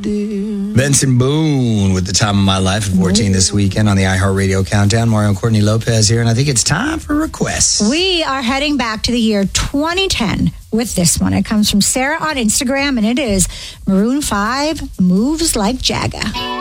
dear. Benson Boone with The Time of My Life at 14 this weekend on the iHeartRadio Countdown. Mario and Courtney Lopez here, and I think it's time for requests. We are heading back to the year 2010 with this one. It comes from Sarah on Instagram, and it is Maroon 5, Moves Like Jagger.